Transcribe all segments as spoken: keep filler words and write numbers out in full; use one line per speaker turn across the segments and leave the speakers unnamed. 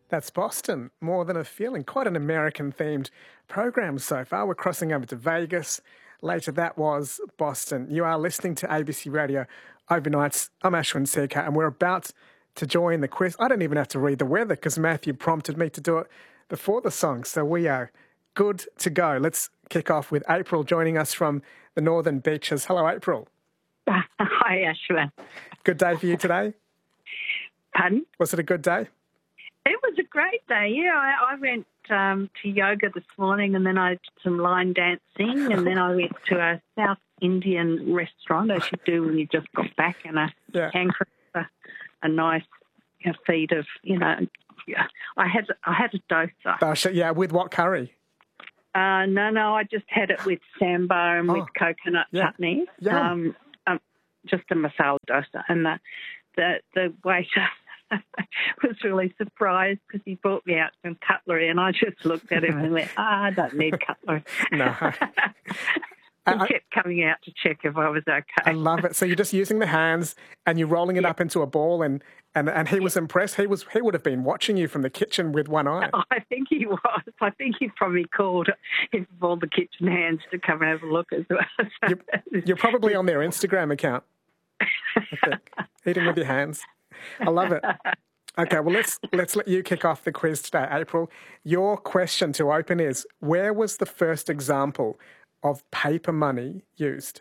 That's Boston, More Than a Feeling. Quite an American-themed program so far. We're crossing over to Vegas. Later, that was Boston. You are listening to A B C Radio Overnights. I'm Ashwin Sekhar, and we're about to join the quiz. I don't even have to read the weather because Matthew prompted me to do it before the song, so we are good to go. Let's kick off with April joining us from the Northern Beaches. Hello, April.
Hi, Ashwin.
Good day for you today?
Pardon?
Was it a good day?
It was a great day, yeah. I, I went um, to yoga this morning and then I did some line dancing and then I went to a South Indian restaurant, as you do when you just got back, and I
Yeah.
handcrafted a, a nice you know, feed of, you know, I had I had a dosa.
Dosa, yeah, with what curry?
Uh, no, no, I just had it with sambar and
Oh,
with coconut
yeah.
chutney.
Yum.
Um, um, just a masala dosa. And the, the, the waiter was really surprised because he brought me out some cutlery and I just looked at him and went, ah, I don't need cutlery.
No.
He
I-
kept coming out to check if I was okay.
I love it. So you're just using the hands and you're rolling it
Yeah.
up into a ball, and, and, and he was impressed. He was he would have been watching you from the kitchen with one eye.
I think he was. I think he probably called him of all the kitchen hands to come and have a look as well.
You're, you're probably on their Instagram account, I think, eating with your hands. I love it. Okay, well, let's let's let you kick off the quiz today, April. Your question to open is, where was the first example of paper money used?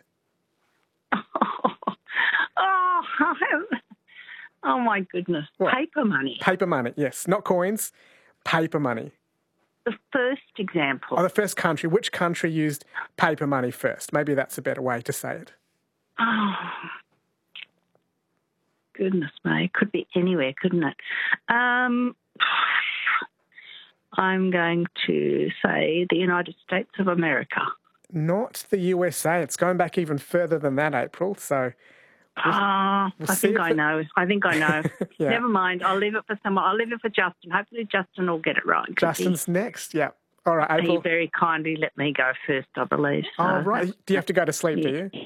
Oh, oh my goodness.
What?
Paper money.
Paper money, yes. Not coins, paper money.
The first example.
Oh, the first country. Which country used paper money first? Maybe that's a better way to say it.
Oh, goodness me. It could be anywhere, couldn't it? Um, I'm going to say the United States of America.
Not the U S A. It's going back even further than that, April. So,
Ah,
we'll
I
see
think
if
I
it-
know. I think I know.
Yeah.
Never mind. I'll leave it for someone. I'll leave it for Justin. Hopefully Justin will get it right. 'cause he-
Justin's next. Yeah. All right,
He
April.
very kindly let me go first, I believe. So.
Oh, right. Do you have to go to sleep, do you?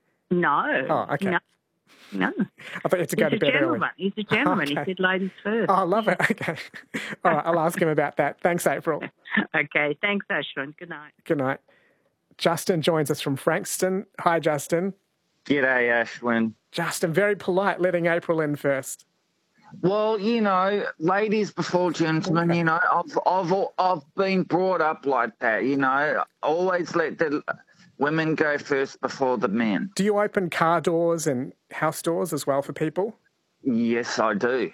No.
Oh, okay.
No. No.
I thought you had to go
He's
to
a
bed early.
gentleman. He's a gentleman.
Okay.
He said ladies first.
Oh, I love it. Okay. All right, I'll ask him about that. Thanks, April.
Okay. Thanks, Ashwin. Good night.
Good night. Justin joins us from Frankston. Hi, Justin.
G'day, Ashwin.
Justin, very polite, letting April in first.
Well, you know, ladies before gentlemen, you know, I've, I've, I've been brought up like that, you know. Always let the women go first before the men.
Do you open car doors and house doors as well for people?
Yes, I do.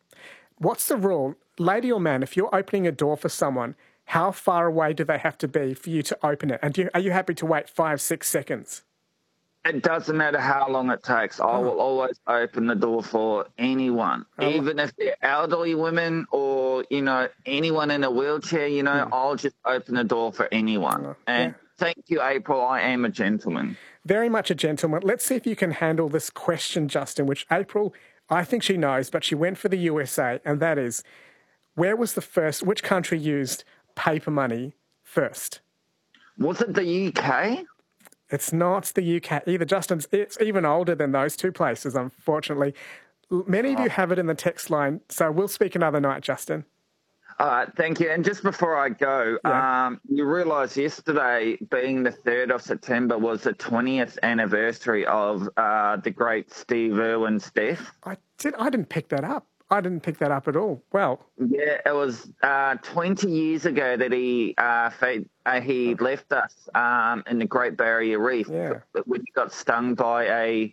What's the rule? Lady or man, if you're opening a door for someone, how far away do they have to be for you to open it? And do you, are you happy to wait five, six seconds?
It doesn't matter how long it takes. I will always open the door for anyone,
Oh.
even if they're elderly women or, you know, anyone in a wheelchair, you know, I'll just open the door for anyone.
Oh,
And
yeah.
thank you, April. I am a gentleman.
Very much a gentleman. Let's see if you can handle this question, Justin, which April, I think she knows, but she went for the U S A, and that is, where was the first, which country used paper money first?
Was it the U K?
It's not the U K either, Justin. It's even older than those two places, unfortunately. L- Many of you have it in the text line, so we'll speak another night, Justin.
All right, thank you. And just before I go,
Yeah.
um, you realise yesterday, being the third of September, was the twentieth anniversary of uh, the great Steve Irwin's death.
I did. I didn't pick that up. I didn't pick that up at all. Well,
Yeah, it was uh, twenty years ago that he uh, fa- uh, he left us um, in the Great Barrier Reef
Yeah.
when he got stung by a,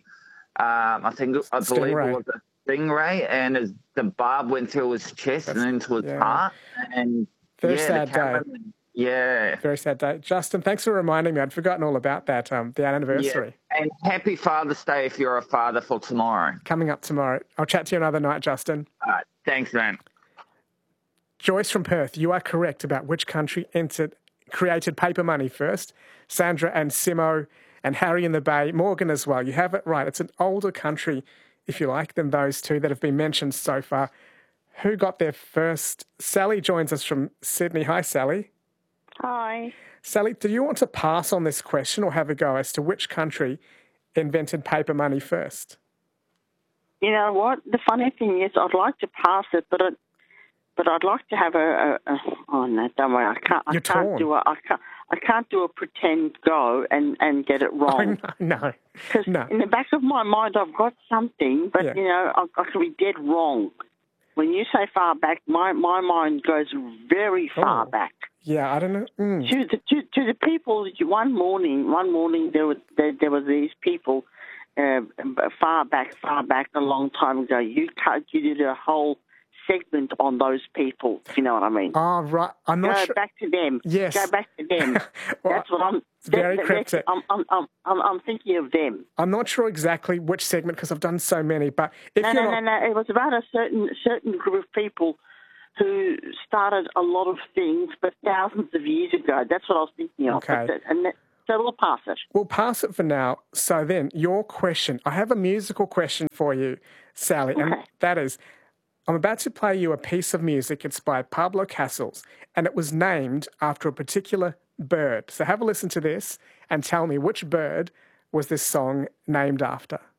um, I think I believe
Stingray.
it was a stingray, and his, the barb went through his chest and into his
yeah.
heart. And
Very
yeah,
sad
the
day.
cameraman, yeah.
very sad day. Justin, thanks for reminding me. I'd forgotten all about that, um, the anniversary.
Yeah. And happy Father's Day if you're a father for tomorrow.
Coming up tomorrow. I'll chat to you another night, Justin.
All right. Thanks, man.
Joyce from Perth, you are correct about which country entered, created paper money first. Sandra and Simo and Harry in the Bay, Morgan as well. You have it right. It's an older country, if you like, than those two that have been mentioned so far. Who got there first? Sally joins us from Sydney. Hi, Sally.
Hi.
Sally, do you want to pass on this question or have a go as to which country invented paper money first?
You know what? The funny thing is, I'd like to pass it, but it, but I'd like to have a, a, a oh no, don't worry, I can't. I
You're
can't
torn.
do a. I can't. I can't do a pretend go and, and get it wrong.
Oh, no, no.
Because
no.
in the back of my mind, I've got something, but
Yeah.
you know, I, I can be dead wrong. When you say far back, my, my mind goes very far
Oh.
back.
Yeah, I don't know. Mm.
To the to, to the people, one morning, one morning there was there, there were these people, uh, far back, far back, a long time ago. You cut, you did a whole segment on those people. If you know what I mean?
Oh, right. I'm not
Go
sure.
back to them.
Yes.
Go back to them.
Well,
That's what I'm.
it's very
that, that,
cryptic.
I'm, I'm, I'm, I'm, I'm thinking of them.
I'm not sure exactly which segment because I've done so many, but if
No,
you're
no,
not...
no, no. It was about a certain certain group of people who started a lot of things, but thousands of years ago. That's what I was thinking of.
Okay.
But, and that, so we'll pass it.
We'll pass it for now. So then, your question. I have a musical question for you, Sally, and
Okay.
that is, I'm about to play you a piece of music. It's by Pablo Casals, and it was named after a particular bird. So have a listen to this and tell me which bird was this song named after.